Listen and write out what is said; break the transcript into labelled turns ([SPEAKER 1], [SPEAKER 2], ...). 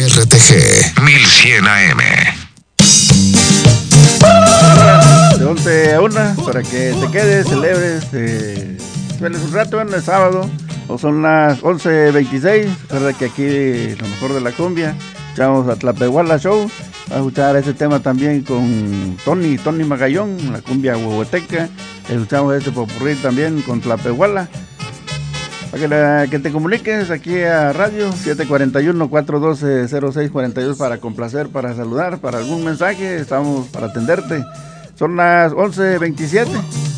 [SPEAKER 1] RTG 1100 AM.
[SPEAKER 2] De 11 a 1 para que te quedes, celebres, sueles un rato en el sábado, o son las 11:26. Recuerda que aquí lo mejor de la cumbia, echamos a Tlapehuala Show. Vamos a escuchar ese tema también con Tony Magallón, la cumbia huehueteca. Escuchamos este popurrí también con Tlapehuala. Para que te comuniques aquí a radio 741-412-0642 para complacer, para saludar, para algún mensaje, estamos para atenderte. Son las 11:27.